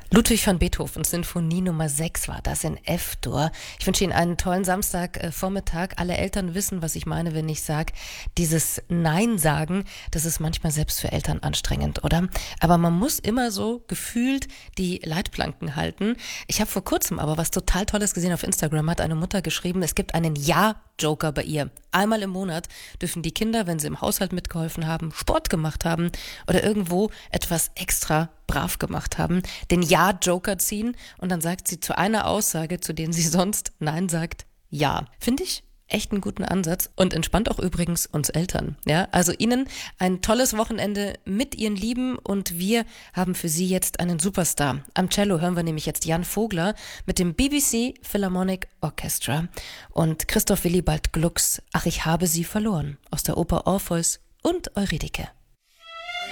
Ludwig van Beethovens Sinfonie Nummer 6 war das in F-Dur. Ich wünsche Ihnen einen tollen Samstagvormittag. Alle Eltern wissen, was ich meine, wenn ich sage, dieses Nein sagen, das ist manchmal selbst für Eltern anstrengend, oder? Aber man muss immer so gefühlt die Leitplanken halten. Ich habe vor kurzem aber was total Tolles gesehen auf Instagram, hat eine Mutter geschrieben, es gibt einen Ja-Joker bei ihr. Einmal im Monat dürfen die Kinder, wenn sie im Haushalt mitgeholfen haben, Sport gemacht haben oder irgendwo etwas extra brav gemacht haben, den Ja-Joker ziehen und dann sagt sie zu einer Aussage, zu denen sie sonst Nein sagt, Ja. Finde ich echt einen guten Ansatz und entspannt auch übrigens uns Eltern. Ja, also Ihnen ein tolles Wochenende mit Ihren Lieben und wir haben für Sie jetzt einen Superstar. Am Cello hören wir nämlich jetzt Jan Vogler mit dem BBC Philharmonic Orchestra und Christoph Willibald Glucks Ach, ich habe sie verloren aus der Oper Orpheus und Eurydike.